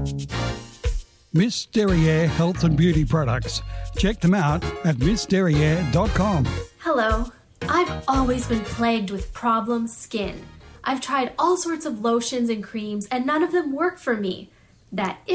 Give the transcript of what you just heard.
Miss Derriere Health and Beauty Products. Check them out at missderriere.com. Hello. I've always been plagued with problem skin. I've tried all sorts of lotions and creams and none of them work for me. That